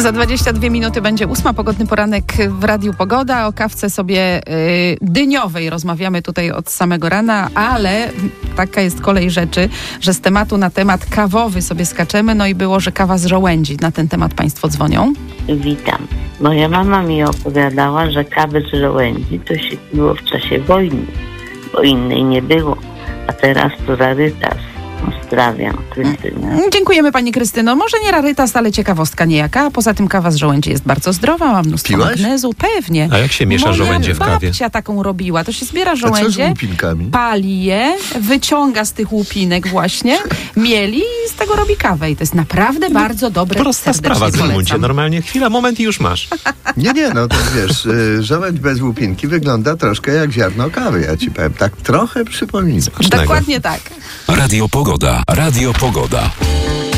Za 22 minuty będzie 8. Pogodny poranek w Radiu Pogoda. O kawce sobie dyniowej rozmawiamy tutaj od samego rana, ale taka jest kolej rzeczy, że z tematu na temat kawowy sobie skaczemy. No i było, że kawa z żołędzi. Na ten temat państwo dzwonią. Witam. Moja mama mi opowiadała, że kawy z żołędzi to się piło w czasie wojny, bo innej nie było. A teraz to rarytas. Pozdrawiam, Krystyna. Dziękujemy pani Krystyno. Może nie rarytas, ale ciekawostka niejaka. A poza tym kawa z żołędzi jest bardzo zdrowa, ma mnóstwo magnezu. Pewnie. A jak się miesza żołędzie w kawie? Babcia taką robiła. To się zbiera A co z żołędzie, łupinkami? pali je, wyciąga z tych łupinek właśnie, mieli i z tego robi kawę. I to jest naprawdę bardzo dobre. Prosta sprawa, Zygmuncie. Normalnie chwila, moment i już masz. Nie, no to wiesz, żołędź bez łupinki wygląda troszkę jak ziarno kawy, ja ci powiem. Tak trochę przypomina. Dokładnie tak. Radio Pogoda. Radio Pogoda.